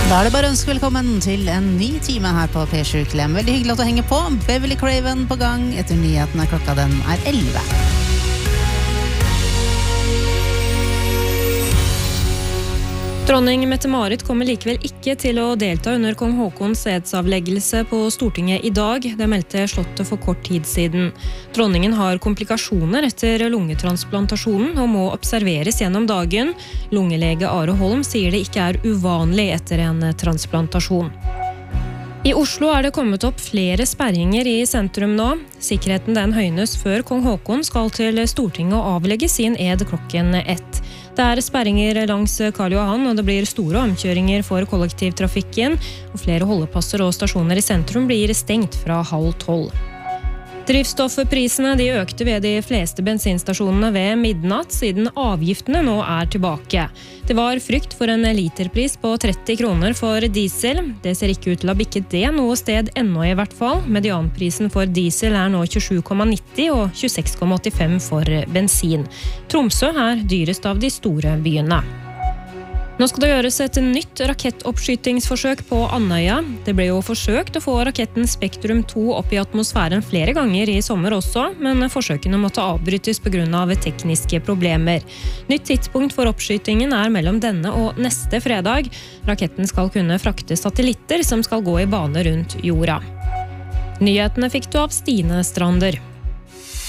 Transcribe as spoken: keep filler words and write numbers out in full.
Da er det bare å ønske velkommen til en ny time her på P sju Klem. Veldig hyggelig at du henger på. Beverly Craven på gang etter nyhetene. Klokka den er elleve. Dronning Mette-Marit kommer likevel ikke til å delta under kong Haakons edsavleggelse på Stortinget i dag. Det meldte Slottet for kort tid siden. Dronningen har komplikasjoner etter lungetransplantasjonen og må observeres gjennom dagen. Lungelege Are Holm sier det ikke er uvanlig etter en transplantasjon. I Oslo er det kommet opp flere sperringer i sentrum nå. Sikkerheten den høynes før kong Haakon skal til Stortinget og avlegge sin ed klokken ett. Det er sperringer langs Karl Johan, og det blir store omkjøringer for kollektivtrafikken, og flere holdeplasser og stasjoner i sentrum blir stengt fra halv tolv. Drivstoffprisene de økte ved de fleste bensinstasjonene ved midnatt, siden avgiftene nå er tilbake. Det var frykt for en literpris på tretti kroner for diesel. Det ser ikke ut til å bikke det noe sted ennå i hvert fall. Medianprisen for diesel er nå tjuesju komma nitti og tjueseks komma åttifem for bensin. Tromsø er dyrest av de store byene. Nå skal det gjøres et nytt rakettoppskytingsforsøk på Andøya. Det ble jo forsøkt å få raketten Spektrum to opp i atmosfæren flere ganger i sommer også, men forsøkene måtte avbrytes på grunn av tekniske problemer. Nytt tidspunkt for oppskytingen er mellom denne og neste fredag. Raketten skal kunne frakte satellitter som skal gå i bane rundt jorda. Nyhetene fikk du av Stine Strander.